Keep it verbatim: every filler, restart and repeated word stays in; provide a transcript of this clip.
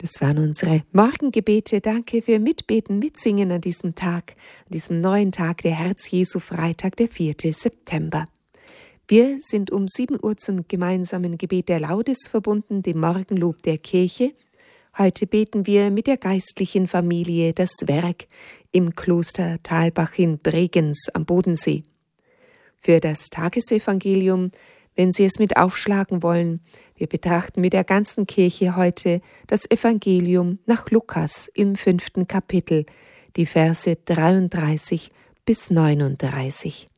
Das waren unsere Morgengebete. Danke für Mitbeten, Mitsingen an diesem Tag, an diesem neuen Tag, der Herz-Jesu-Freitag, der vierte September. Wir sind um sieben Uhr zum gemeinsamen Gebet der Laudes verbunden, dem Morgenlob der Kirche. Heute beten wir mit der geistlichen Familie das Werk im Kloster Thalbach in Bregenz am Bodensee. Für das Tagesevangelium, wenn Sie es mit aufschlagen wollen, wir betrachten mit der ganzen Kirche heute das Evangelium nach Lukas im fünften Kapitel, die Verse dreiunddreißig bis neununddreißig.